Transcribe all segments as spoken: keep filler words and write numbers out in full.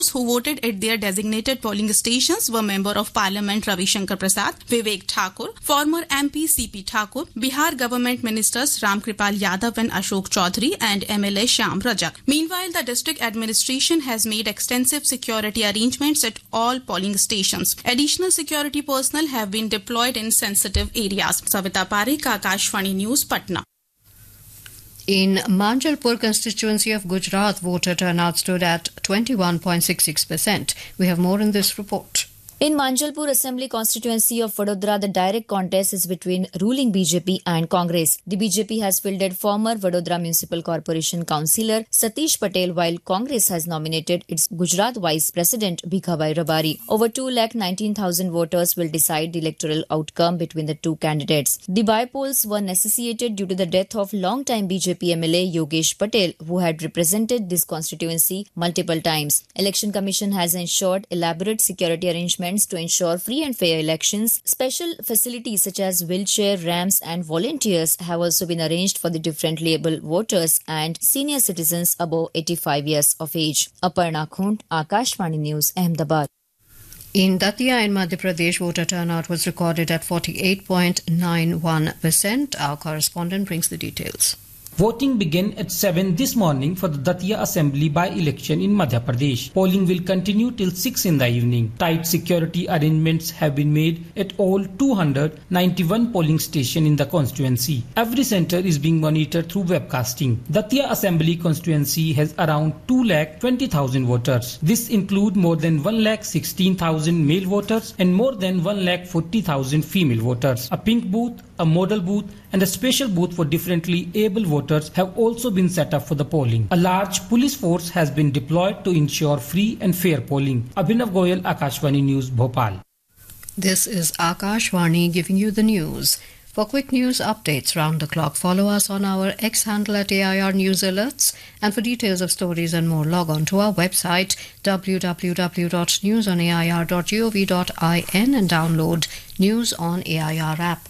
who voted at their designated polling stations were Member of Parliament Ravi Shankar Prasad, Vivek Thakur, former M P C P Thakur, Bihar Government Ministers Ram Kripal Yadav and Ashok Chaudhary, and M L A Shyam Rajak. Meanwhile, the district administration has made extensive security arrangements at all polling stations. Additional security personnel have been deployed in sensitive areas. Savita Parekh, Akashvani News, Patna. In Manjalpur constituency of Gujarat, voter turnout stood at twenty-one point six six percent. We have more in this report. In Manjalpur Assembly constituency of Vadodara, the direct contest is between ruling B J P and Congress. The B J P has fielded former Vadodara Municipal Corporation Councillor Satish Patel, while Congress has nominated its Gujarat Vice President Bhikhabhai Rabari. Over two lakh nineteen thousand voters will decide the electoral outcome between the two candidates. The by-polls were necessitated due to the death of long-time B J P M L A Yogesh Patel, who had represented this constituency multiple times. Election Commission has ensured elaborate security arrangements to ensure free and fair elections. Special facilities such as wheelchair ramps and volunteers have also been arranged for the differently able voters and senior citizens above eighty-five years of age. Aparna Khund, Akashvani News, Ahmedabad. In Datia in Madhya Pradesh, voter turnout was recorded at forty-eight point nine one percent. Our correspondent brings the details. Voting began at seven this morning for the Datia Assembly by-election in Madhya Pradesh. Polling will continue till six in the evening. Tight security arrangements have been made at all two hundred ninety-one polling stations in the constituency. Every centre is being monitored through webcasting. Datia Assembly constituency has around two lakh twenty thousand voters. This includes more than one lakh sixteen thousand male voters and more than one lakh forty thousand female voters. A pink booth, a model booth and a special booth for differently able voters have also been set up for the polling. A large police force has been deployed to ensure free and fair polling. Abhinav Goyal, Akashvani News, Bhopal. This is Akashvani giving you the news. For quick news updates round the clock, follow us on our X handle at A I R News Alerts. And for details of stories and more, log on to our website w w w dot news on a i r dot gov dot in and download News on A I R app.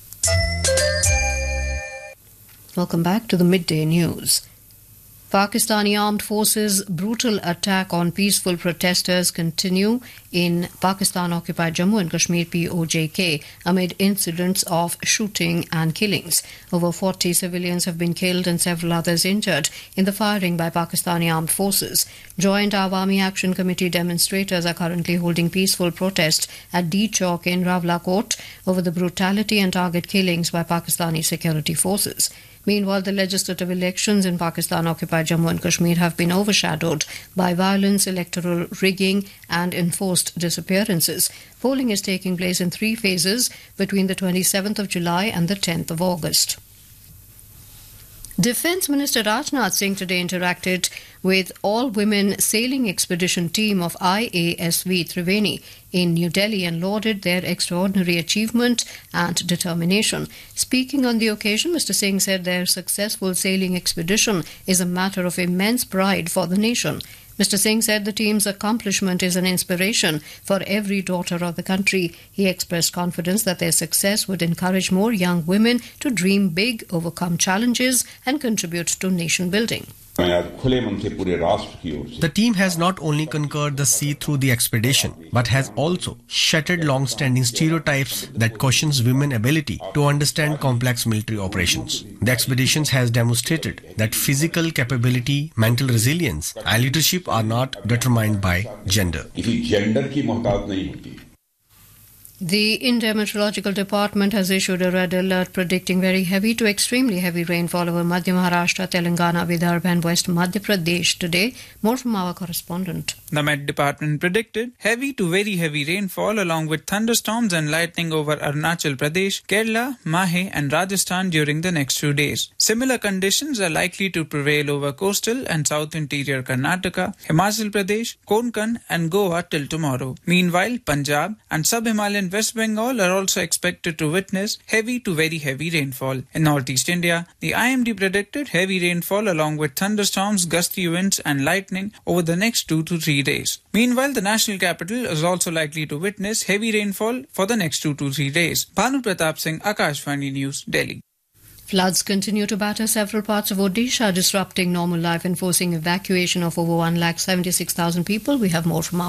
Welcome back to the midday news. Pakistani armed forces' brutal attack on peaceful protesters continue in Pakistan-occupied Jammu and Kashmir P O J K amid incidents of shooting and killings. Over forty civilians have been killed and several others injured in the firing by Pakistani armed forces. Joint Awami Action Committee demonstrators are currently holding peaceful protest at D Chowk in Rawalakot over the brutality and target killings by Pakistani security forces. Meanwhile, the legislative elections in Pakistan-occupied Jammu and Kashmir have been overshadowed by violence, electoral rigging and enforced disappearances. Polling is taking place in three phases between the twenty-seventh of July and the tenth of August. Defence Minister Rajnath Singh today interacted with all-women sailing expedition team of I A S V Triveni in New Delhi and lauded their extraordinary achievement and determination. Speaking on the occasion, Mister Singh said their successful sailing expedition is a matter of immense pride for the nation. Mister Singh said the team's accomplishment is an inspiration for every daughter of the country. He expressed confidence that their success would encourage more young women to dream big, overcome challenges and contribute to nation building. The team has not only conquered the sea through the expedition, but has also shattered long-standing stereotypes that questions women's ability to understand complex military operations. The expedition has demonstrated that physical capability, mental resilience, and leadership are not determined by gender. The India Meteorological Department has issued a red alert predicting very heavy to extremely heavy rainfall over Madhya Maharashtra, Telangana, Vidarbha and West Madhya Pradesh today. More from our correspondent. The Met Department predicted heavy to very heavy rainfall along with thunderstorms and lightning over Arunachal Pradesh, Kerala, Mahe and Rajasthan during the next few days. Similar conditions are likely to prevail over coastal and south interior Karnataka, Himachal Pradesh, Konkan and Goa till tomorrow. Meanwhile, Punjab and sub-Himalayan West Bengal are also expected to witness heavy to very heavy rainfall. In northeast India, the I M D predicted heavy rainfall along with thunderstorms, gusty winds and lightning over the next two to three days. Meanwhile, the national capital is also likely to witness heavy rainfall for the next two to three days. Bhanu Pratap Singh, Akashvani News, Delhi. Floods continue to batter several parts of Odisha, disrupting normal life and forcing evacuation of over one lakh seventy-six thousand people. We have more from our